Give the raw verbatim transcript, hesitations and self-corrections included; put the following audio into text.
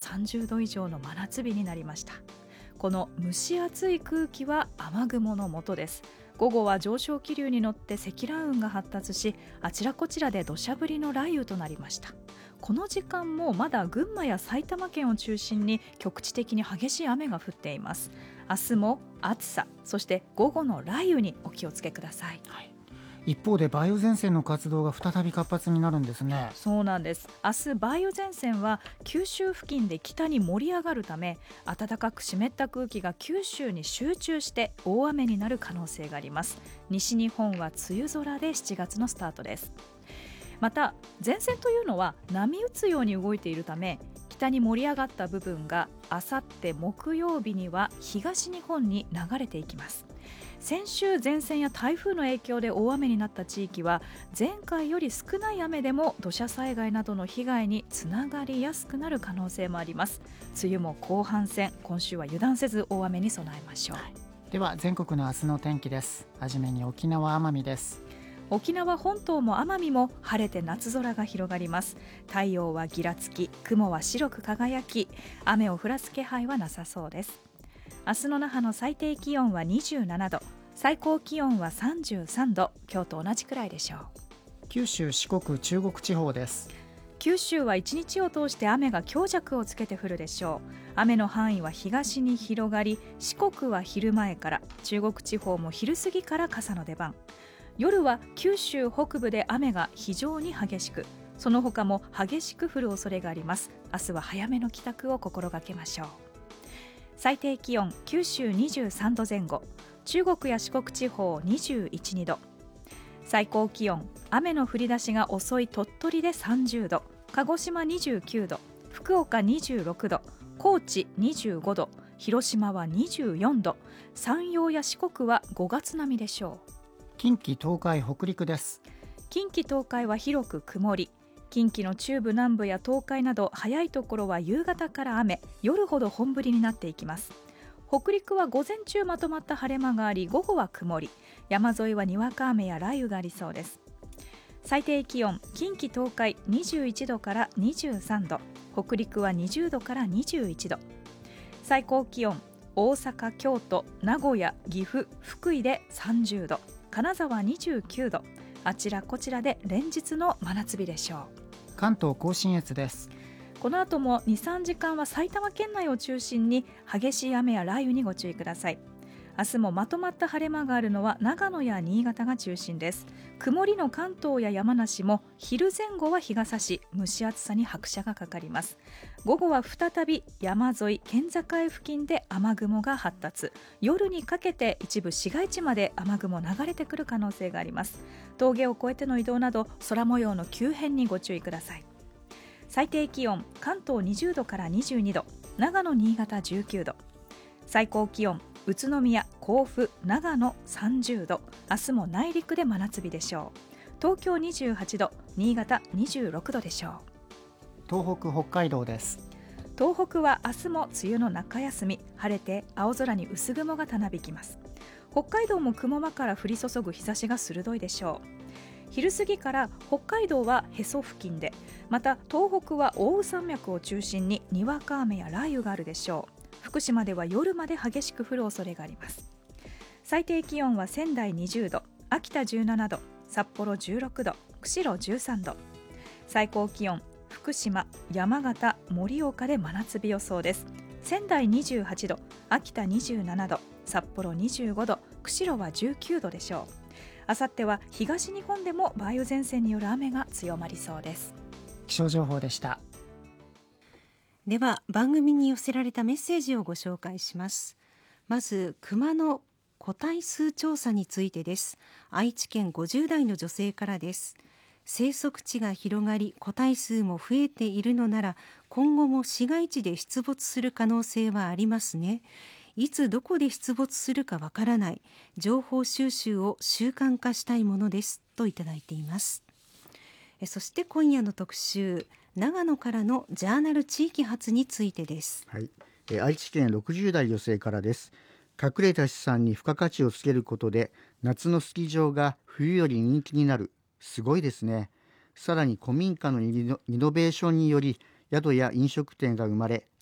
さんじゅうど以上の真夏日になりました。この蒸し暑い空気は雨雲のもとです。午後は上昇気流に乗って積乱雲が発達し、あちらこちらで土砂降りの雷雨となりました。この時間もまだ群馬や埼玉県を中心に局地的に激しい雨が降っています。明日も暑さ、そして午後の雷雨にお気をつけください。 はい、一方で梅雨前線の活動が再び活発になるんですね。 そうなんです。明日梅雨前線は九州付近で北に盛り上がるため、暖かく湿った空気が九州に集中して大雨になる可能性があります。西日本は梅雨空でしちがつのスタートです。また前線というのは波打つように動いているため、北に盛り上がった部分があさって木曜日には東日本に流れていきます。先週前線や台風の影響で大雨になった地域は前回より少ない雨でも土砂災害などの被害につながりやすくなる可能性もあります。梅雨も後半戦、今週は油断せず大雨に備えましょう。はい、 では全国の明日の天気です。はじめに沖縄奄美です。 沖縄本島も奄美も晴れて夏空が広がります。太陽はギラつき、雲は白く輝き、雨を降らす気配はなさそうです。明日の那覇の最低気温はにじゅうななど、最高気温はさんじゅうさんど、今日と同じくらいでしょう。 九州、四国、中国地方です。 九州は一日を通して雨が強弱をつけて降るでしょう。雨の範囲は東に広がり、四国は昼前から、中国地方も昼過ぎから傘の出番。夜は九州北部で雨が非常に激しく、その他も激しく降る恐れがあります。明日は早めの帰宅を心がけましょう。最低気温、九州にじゅうさんどぜん後、中国や四国地方にじゅういち、にど。最高気温、雨の降り出しが遅い鳥取でさんじゅうど、鹿児島にじゅうきゅうど、福岡にじゅうろくど、高知にじゅうごど、広島はにじゅうよんど、山陽や四国はごがつ並みでしょう。 近畿、東海、北陸です。 近畿、東海は広く曇り、近畿の中部南部や東海など早いところは夕方から雨、夜ほど本降りになっていきます。北陸は午前中まとまった晴れ間があり、午後は曇り、山沿いはにわか雨や雷雨がありそうです。最低気温、近畿、東海にじゅういちどからにじゅうさんど、北陸はにじゅうどからにじゅういちど。最高気温、大阪、京都、名古屋、岐阜、福井でさんじゅうど、金沢にじゅうきゅうど、あちらこちらで連日の真夏日でしょう。関東甲信越です。 この後も にさんじかんは埼玉県内を中心に激しい雨や雷雨にご注意ください。明日もまとまった晴れ間があるのは長野や新潟が中心です。曇りの関東や山梨も昼前後は日が差し、蒸し暑さに拍車がかかります。午後は再び山沿い、県境付近で雨雲が発達、夜にかけて一部市街地まで雨雲流れてくる可能性があります。峠を越えての移動など空模様の急変にご注意ください。最低気温、関東にじゅうどからにじゅうにど、長野、新潟じゅうきゅうど。最高気温、宇都宮、甲府、長野さんじゅうど、明日も内陸で真夏日でしょう。東京にじゅうはちど、新潟にじゅうろくどでしょう。 東北、北海道です。 東北は明日も梅雨の中休み、晴れて青空に薄雲がたなびきます。北海道も雲間から降り注ぐ日差しが鋭いでしょう。昼過ぎから北海道はへそ付近で、また東北は奥羽山脈を中心ににわか雨や雷雨があるでしょう。福島では夜まで激しく降る恐れがあります。最低気温は仙台にじゅうど、秋田じゅうななど、札幌じゅうろくど、釧路じゅうさんど。最高気温、福島、山形、盛岡で真夏日予想です。仙台にじゅうはちど、秋田にじゅうななど、札幌にじゅうごど、釧路はじゅうきゅうどでしょう。あさっては東日本でも梅雨前線による雨が強まりそうです。 気象情報でした。 では番組に寄せられたメッセージをご紹介します。まず、熊の個体数調査についてです。愛知県ごじゅう代の女性からです。生息地が広がり個体数も増えているのなら、今後も市街地で出没する可能性はありますね。いつどこで出没するかわからない情報収集を習慣化したいものですといただいています。えそして今夜の特集、長野からのジャーナル地域発についてです。 はい、え愛知県ろくじゅう代女性からです。隠れた資産に付加価値をつけることで夏のスキー場が冬より人気になる、すごいですね。さらに古民家のリノベーションにより宿や飲食店が生まれ、